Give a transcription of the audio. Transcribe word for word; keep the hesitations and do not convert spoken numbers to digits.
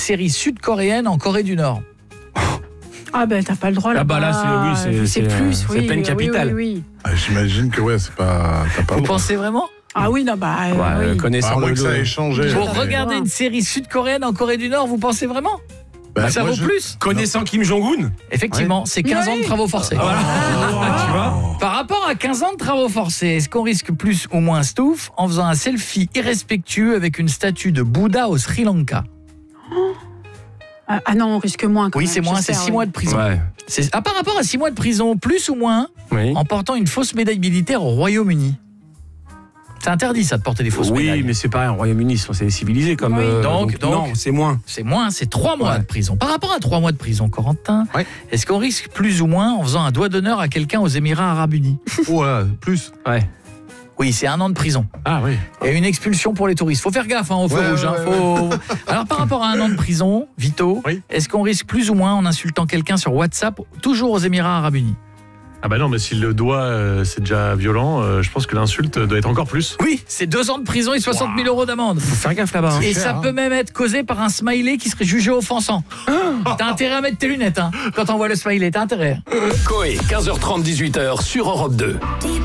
série sud-coréenne en Corée du Nord. Ah ben t'as pas le droit là. Ah bah là, c'est, oui, c'est, c'est c'est, plus, c'est oui, peine oui, capitale. Oui, oui, oui. Ah, j'imagine que ouais, c'est pas. T'as pas Vous le droit. pensez vraiment ? Ah oui, non, bah. euh, Ouais, oui. connaissant Ah, le ouais, que ça le- ait changé. Pour mais- regarder une série sud-coréenne en Corée du Nord, vous pensez vraiment ? Bah, Ça moi, vaut je- plus ? Connaissant Kim Jong-un. Effectivement, c'est quinze Oui. ans de travaux forcés. Voilà. Tu vois. Par rapport à quinze ans de travaux forcés, est-ce qu'on risque plus ou moins Stouff en faisant un selfie irrespectueux avec une statue de Bouddha au Sri Lanka ? Ah, ah non, on risque moins. Quand Oui, même, c'est moins, c'est j'espère, six oui. mois de prison. Ouais. C'est, ah, par rapport à six mois de prison, plus ou moins, Oui. en portant une fausse médaille militaire au Royaume-Uni. C'est interdit, ça, de porter des fausses Oui, médailles. mais c'est pareil, au Royaume-Uni, c'est civilisé comme. Oui. euh, Donc, donc- non, c'est moins. C'est moins, c'est trois mois Ouais. de prison. Par rapport à trois mois de prison, Corentin, Ouais. est-ce qu'on risque plus ou moins en faisant un doigt d'honneur à quelqu'un aux Émirats Arabes Unis ? Ouais, plus. Ouais. Oui, c'est un an de prison. Ah oui. Et une expulsion pour les touristes. Faut faire gaffe hein, au feu Ouais, rouge. ouais, hein, faut... Alors, par rapport à un an de prison, Vito, Oui. est-ce qu'on risque plus ou moins en insultant quelqu'un sur WhatsApp, toujours aux Émirats Arabes Unis ? Ah bah non, mais si le doigt, euh, c'est déjà violent, euh, je pense que l'insulte doit être encore plus. Oui, c'est deux ans de prison et soixante mille euros d'amende. Faut faire gaffe là-bas. hein. Et cher, ça hein. peut même être causé par un smiley qui serait jugé offensant. T'as intérêt à mettre tes lunettes hein, quand on voit le smiley, t'as intérêt. Coé, quinze heures trente, dix-huit heures sur Europe deux. Deep